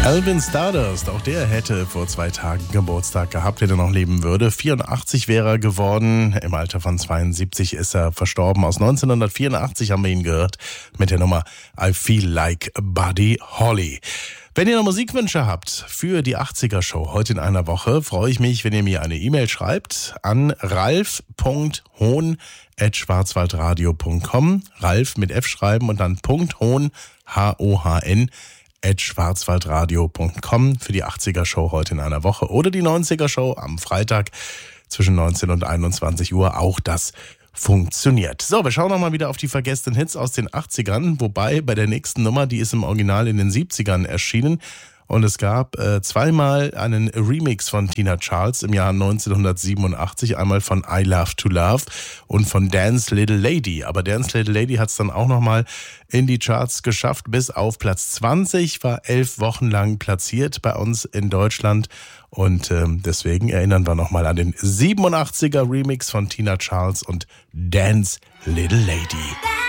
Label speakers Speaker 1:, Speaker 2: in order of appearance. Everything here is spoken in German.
Speaker 1: Alvin Stardust, auch der hätte vor 2 Tagen Geburtstag gehabt, wenn er noch leben würde. 84 wäre er geworden, im Alter von 72 ist er verstorben. Aus 1984 haben wir ihn gehört mit der Nummer I Feel Like Buddy Holly. Wenn ihr noch Musikwünsche habt für die 80er-Show heute in einer Woche, freue ich mich, wenn ihr mir eine E-Mail schreibt an ralf.hohn@schwarzwaldradio.com. Ralf mit F schreiben und dann .hohn, H-O-H-N, @schwarzwaldradio.com für die 80er-Show heute in einer Woche oder die 90er-Show am Freitag zwischen 19 und 21 Uhr. Auch das funktioniert. So, wir schauen nochmal wieder auf die vergessenen Hits aus den 80ern, wobei bei der nächsten Nummer, die ist im Original in den 70ern erschienen. Und es gab zweimal einen Remix von Tina Charles im Jahr 1987, einmal von I Love to Love und von Dance Little Lady. Aber Dance Little Lady hat es dann auch nochmal in die Charts geschafft, bis auf Platz 20, war 11 Wochen lang platziert bei uns in Deutschland. Und deswegen erinnern wir nochmal an den 87er Remix von Tina Charles und Dance Little Lady.